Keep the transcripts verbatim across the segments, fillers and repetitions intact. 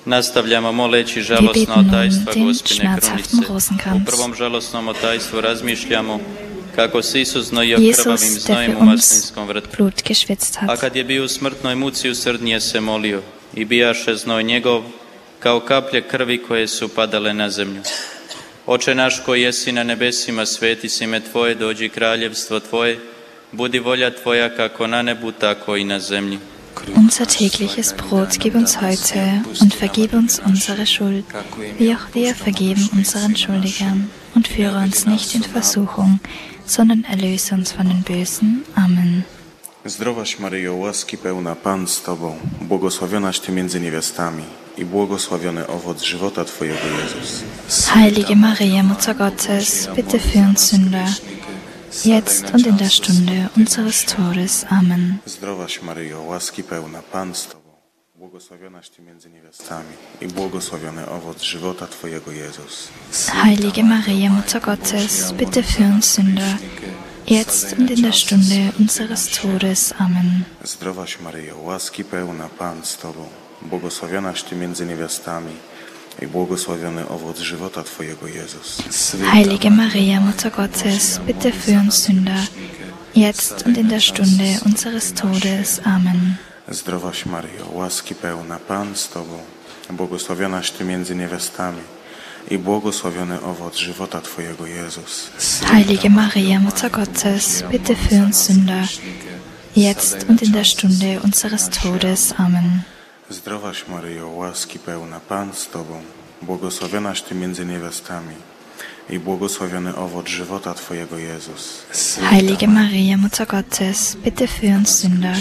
Nastavljamo moleći žalosna otajstva Gospine krunice. U prvom žalosnom otajstvu razmišljamo kako se Isus znojio krvavim znojem u maslinskom vrtu. A kad je bio u smrtnoj muci usrdnije se molio i bijaše znoj njegov kao kaplje krvi koje su padale na zemlju. Oče naš koji jesi na nebesima, sveti si ime Tvoje, dođi kraljevstvo Tvoje, budi volja Tvoja kako na nebu, tako i na zemlji. Unser tägliches Brot gib uns heute und vergib uns unsere Schuld, wie auch wir vergeben unseren Schuldigern. Und führe uns nicht in Versuchung, sondern erlöse uns von den Bösen. Amen. Zdrowaś Maryjo, łaski pełna, Pan z Tobą, błogosławionaś Ty między niewiastami i błogosławiony owoc żywota Twojego, Jezus. Heilige Maria, Mutter Gottes, bitte für uns Sünder, jetzt und in der Stunde unseres Todes. Amen. Zdrowaś Maryjo, łaski pełna, Pan z Tobą, błogosławionaś Ty między niewiastami i błogosławiony owoc żywota Twojego, Jezus. Heilige Maria, Mutter Gottes, bitte für uns Sünder, jetzt und in der Stunde unseres Todes. Amen. Zdrowaś Maryjo, łaski pełna, Pan z Tobą, błogosławionaś Ty między niewiastami i błogosławiony owoc żywota Twojego, Jezus. Heilige Maria, Mutter Gottes, bitte für uns Sünder, jetzt und in der Stunde unseres Todes. Amen. Zdrowaś Maryjo, łaski pełna, Pan z Tobą, błogosławionaś Ty między niewiastami i błogosławiony owoc żywota Twojego, Jezus. Heilige Maria, Mutter Gottes, bitte für uns Sünder, jetzt und in der Stunde unseres Todes. Amen. Zdrowaś Maryjo, łaski pełna, Pan z Tobą, błogosławionaś Ty między niewiastami i błogosławiony owoc żywota Twojego, Jezus. Heilige Maria, Mutter Gottes, bitte für uns Sünder,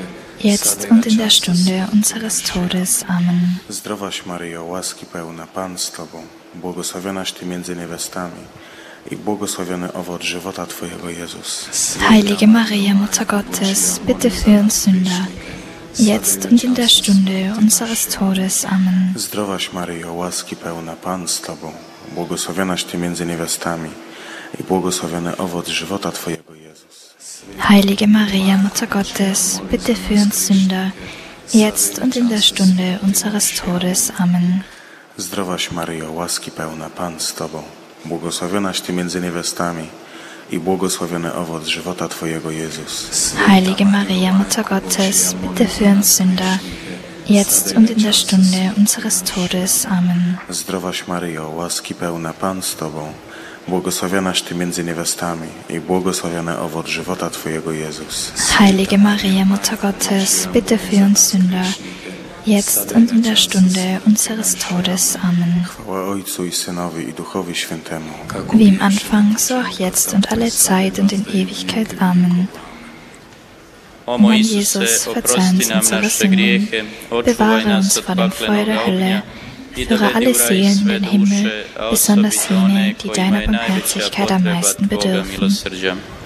jetzt und in der Stunde unseres Todes. Amen. Zdrowaś Maryjo, łaski pełna, Pan z Tobą, błogosławionaś Ty między niewiastami i błogosławiony owoc żywota Twojego, Jezus. Heilige Maria, Mutter Gottes, bitte für uns Sünder, jetzt und in der Stunde unseres Todes. Amen. Zdrowaś Maryjo, łaski pełna, Pan z Tobą, błogosławionaś Ty między niewiastami i błogosławiony owoc żywota Twojego, Jezus. Heilige Maria, Mutter Gottes, bitte für uns Sünder, jetzt und in der Stunde unseres Todes. Amen. Zdrowaś Maryjo, łaski pełna, Pan z Tobą, błogosławionaś Ty między niewiastami i błogosławiony owoc żywota Twojego, Jezus. Heilige Maria, Mutter Gottes, bitte für uns Sünder, jetzt und in der Stunde unseres Todes. Amen. Zdrowaś Maryjo, łaski pełna, Pan z Tobą, błogosławionaś Ty między niewiastami i błogosławiony owoc żywota Twojego, Jezus. Heilige Maria, Mutter Gottes, bitte für uns Sünder, jetzt und in der Stunde unseres Todes. Amen. Chwała Ojcu i Synowi i Duchowi Świętemu. Wie im Anfang, so auch jetzt und alle Zeit und in Ewigkeit. Amen. O Mein mój Jesus, Isuse, verzeih oprosti uns nam unsere nasze Sünden, grijehe, odczuwaj bewahre nas uns od vor dem Feuer der paklenog Hölle, ognia i führe dovedi alle u raj Seelen in sve den Himmel, duše, a besonders osobito one jene, die kojima deiner je najveća Barmherzigkeit am potreba meisten Tvoga bedürfen. milosrđa.